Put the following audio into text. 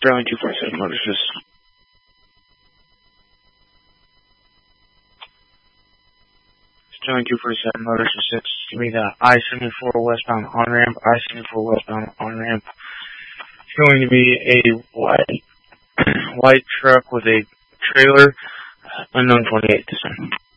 Sterling 247 Motors. Sterling 247 Motors 6. Give me the I-74 westbound on-ramp. I-74 westbound on-ramp. It's going to be a white truck with a trailer. Unknown 28 this time.